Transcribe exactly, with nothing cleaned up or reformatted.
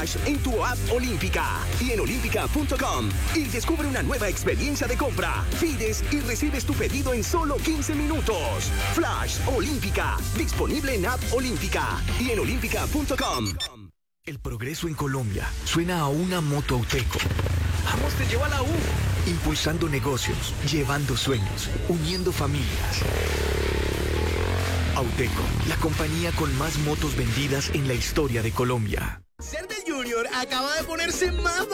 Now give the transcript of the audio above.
en tu app Olímpica y en olímpica punto com y descubre una nueva experiencia de compra. Pides y recibes tu pedido en solo quince minutos. Flash Olímpica, disponible en app Olímpica y en olímpica punto com. El progreso en Colombia suena a una moto Auteco. Vamos, te lleva a la U. Impulsando negocios, llevando sueños, uniendo familias. Auteco, la compañía con más motos vendidas en la historia de Colombia. Ser del Junior acaba de ponerse más